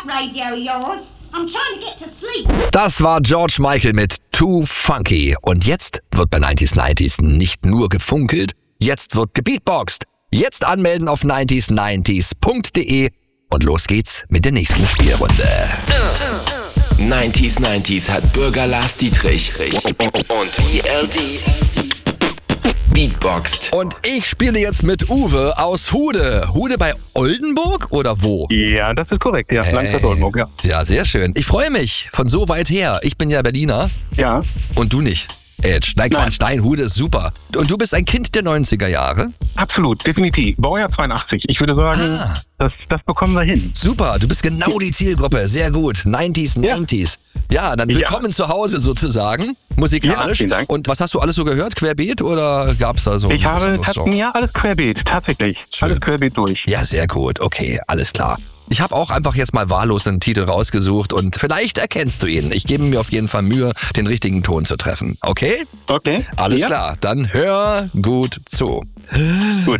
that radio of yours. I'm trying to get to sleep. Das war George Michael mit Too Funky. Und jetzt wird bei 90s nicht nur gefunkelt, jetzt wird gebeatboxt. Jetzt anmelden auf 90s90s.de und los geht's mit der nächsten Spielrunde. 90s hat Bürger Lars Dietrich und VLD beatboxt. Und ich spiele jetzt mit Uwe aus Hude. Hude bei Oldenburg oder wo? Ja, das ist korrekt, ja. Langstadt-Oldenburg, ja. Ja, sehr schön. Ich freue mich von so weit her. Ich bin ja Berliner. Ja. Und du nicht. Edge. Nein, Quatsch, dein Hude ist super. Und du bist ein Kind der 90er Jahre? Absolut, definitiv. Baujahr 82. Ich würde sagen, das bekommen wir hin. Super, du bist genau die Zielgruppe. Sehr gut. 90s. Ja, dann willkommen zu Hause sozusagen, musikalisch. Ja, vielen Dank. Und was hast du alles so gehört? Querbeet oder gab's da so? Ich habe alles querbeet, tatsächlich. Schön. Alles querbeet durch. Ja, sehr gut. Okay, alles klar. Ich habe auch einfach jetzt mal wahllos einen Titel rausgesucht und vielleicht erkennst du ihn. Ich gebe mir auf jeden Fall Mühe, den richtigen Ton zu treffen. Okay? Okay. Alles klar, dann hör gut zu. Gut.